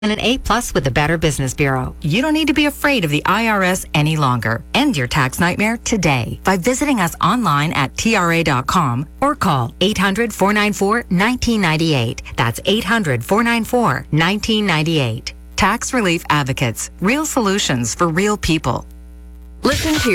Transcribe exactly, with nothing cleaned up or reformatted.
and an A plus with the Better Business Bureau. You don't need to be afraid of the I R S any longer. End your tax nightmare today by visiting us online at T R A dot com or call eight hundred, four nine four, one nine nine eight. That's eight hundred, four nine four, one nine nine eight. Tax Relief Advocates. Real solutions for real people. Listen to